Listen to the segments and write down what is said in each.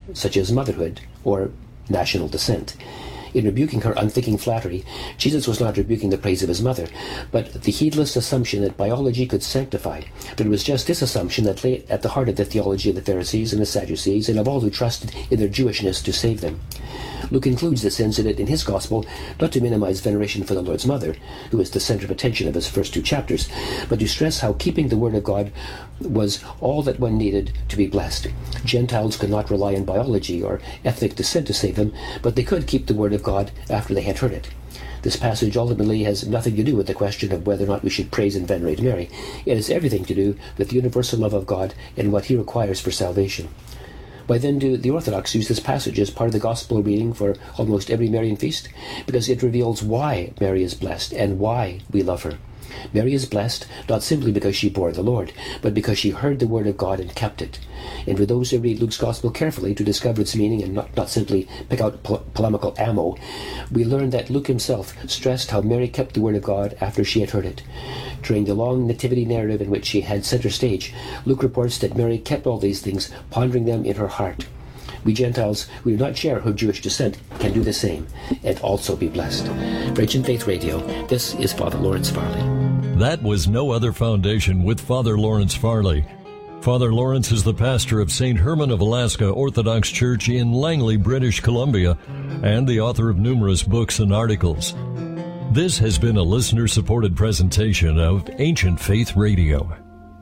such as motherhood or national descent. In rebuking her unthinking flattery, Jesus was not rebuking the praise of his mother, but the heedless assumption that biology could sanctify. But it was just this assumption that lay at the heart of the theology of the Pharisees and the Sadducees, and of all who trusted in their Jewishness to save them. Luke includes this incident in his Gospel, not to minimize veneration for the Lord's mother, who is the center of attention of his first 2 chapters, but to stress how keeping the Word of God was all that one needed to be blessed. Gentiles could not rely on biology or ethnic descent to save them, but they could keep the Word of God after they had heard it. This passage ultimately has nothing to do with the question of whether or not we should praise and venerate Mary. It has everything to do with the universal love of God and what he requires for salvation. Why then do the Orthodox use this passage as part of the Gospel reading for almost every Marian feast? Because it reveals why Mary is blessed and why we love her. Mary is blessed not simply because she bore the Lord, but because she heard the Word of God and kept it. And for those who read Luke's Gospel carefully to discover its meaning and not simply pick out polemical ammo, we learn that Luke himself stressed how Mary kept the Word of God after she had heard it. During the long nativity narrative in which she had center stage, Luke reports that Mary kept all these things, pondering them in her heart. We Gentiles who do not share her Jewish descent can do the same and also be blessed. For Ancient Faith Radio, this is Father Lawrence Farley. That was No Other Foundation with Father Lawrence Farley. Father Lawrence is the pastor of St. Herman of Alaska Orthodox Church in Langley, British Columbia, and the author of numerous books and articles. This has been a listener-supported presentation of Ancient Faith Radio.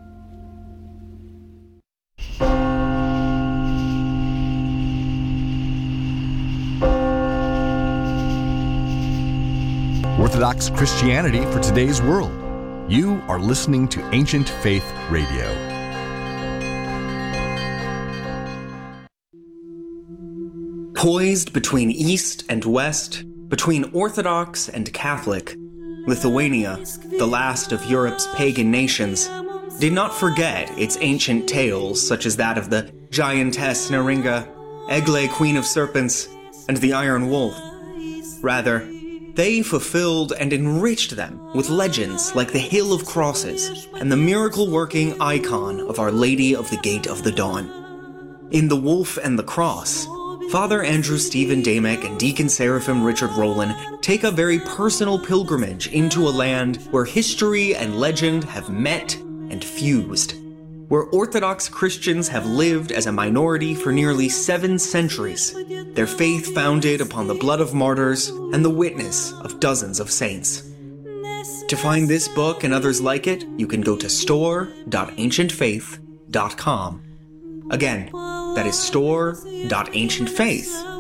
Orthodox Christianity for today's world. You are listening to Ancient Faith Radio. Poised between East and West, between Orthodox and Catholic, Lithuania, the last of Europe's pagan nations, did not forget its ancient tales such as that of the giantess Neringa, Egle, Queen of Serpents, and the Iron Wolf. Rather, they fulfilled and enriched them with legends like the Hill of Crosses and the miracle-working icon of Our Lady of the Gate of the Dawn. In The Wolf and the Cross, Father Andrew Stephen Damick and Deacon Seraphim Richard Rowland take a very personal pilgrimage into a land where history and legend have met and fused, where Orthodox Christians have lived as a minority for nearly 7 centuries, their faith founded upon the blood of martyrs and the witness of dozens of saints. To find this book and others like it, you can go to store.ancientfaith.com. Again, that is store.ancientfaith.com.